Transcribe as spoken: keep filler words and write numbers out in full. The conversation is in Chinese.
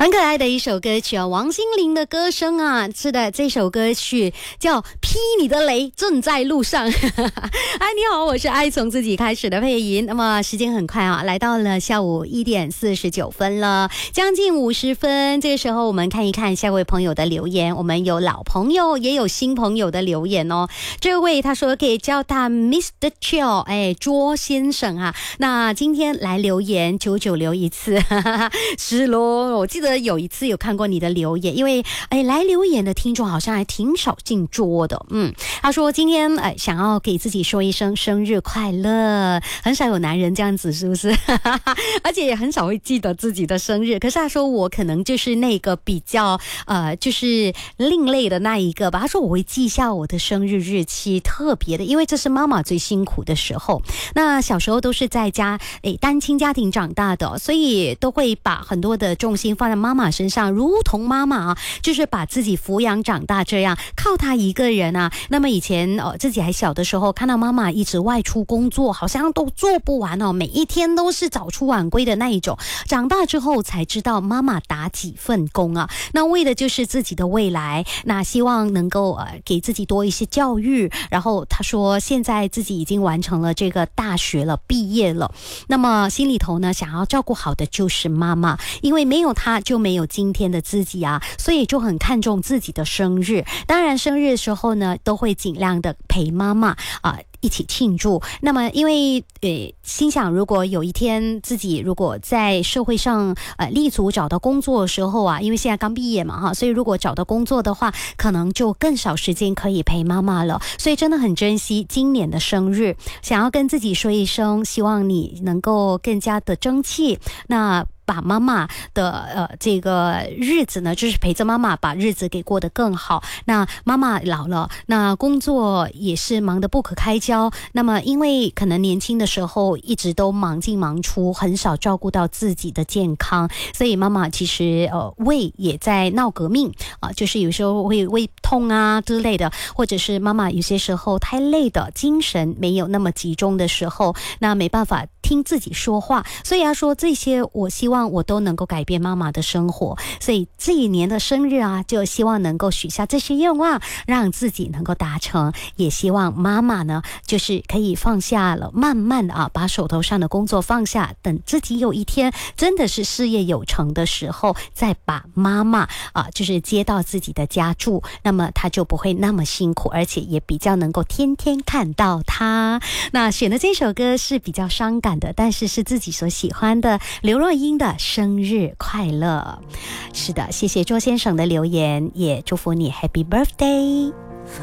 很可爱的一首歌曲啊，王心凌的歌声啊，是的，这首歌曲叫《劈你的雷正在路上》。嗨，你好，我是爱从自己开始的配音。那么时间很快啊，来到了下午一点四十九分了，将近五十分。这个时候我们看一看下位朋友的留言，我们有老朋友也有新朋友的留言哦。这位他说可以叫他 Mister Chill， 哎，卓先生啊。那今天来留言，久久留一次，是咯。我记得有一次有看过你的留言，因为哎来留言的听众好像还挺少进桌的。嗯，他说今天哎想要给自己说一声生日快乐，很少有男人这样子，是不是？而且也很少会记得自己的生日。可是他说我可能就是那个比较呃就是另类的那一个吧。他说我会记下我的生日日期，特别的，因为这是妈妈最辛苦的时候。那小时候都是在家哎单亲家庭长大的，所以都会把很多的重心放在妈妈身上，如同妈妈啊，就是把自己抚养长大，这样靠她一个人啊。那么以前呃自己还小的时候，看到妈妈一直外出工作，好像都做不完哦，每一天都是早出晚归的那一种。长大之后才知道妈妈打几份工啊，那为的就是自己的未来，那希望能够呃给自己多一些教育。然后他说现在自己已经完成了这个大学了，毕业了，那么心里头呢想要照顾好的就是妈妈，因为没有她就没有今天的自己啊，所以就很看重自己的生日。当然生日的时候呢都会尽量的陪妈妈啊、呃一起庆祝。那么因为呃心想如果有一天自己如果在社会上呃立足找到工作的时候啊，因为现在刚毕业嘛哈，所以如果找到工作的话，可能就更少时间可以陪妈妈了，所以真的很珍惜今年的生日，想要跟自己说一声，希望你能够更加的争气，那把妈妈的呃这个日子呢，就是陪着妈妈把日子给过得更好。那妈妈老了，那工作也是忙得不可开交，那么因为可能年轻的时候一直都忙进忙出，很少照顾到自己的健康，所以妈妈其实呃胃也在闹革命啊、呃，就是有时候会胃痛啊之类的，或者是妈妈有些时候太累的，精神没有那么集中的时候，那没办法听自己说话，所以他说这些我希望我都能够改变妈妈的生活，所以这一年的生日啊，就希望能够许下这些愿望，让自己能够达成，也希望妈妈呢就是可以放下了，慢慢的啊把手头上的工作放下，等自己有一天真的是事业有成的时候，再把妈妈啊就是接到自己的家住，那么她就不会那么辛苦，而且也比较能够天天看到她。那选的这首歌是比较伤感的，但是是自己所喜欢的，刘若英的生日快乐。是的，谢谢周先生的留言，也祝福你 Happy Birthday。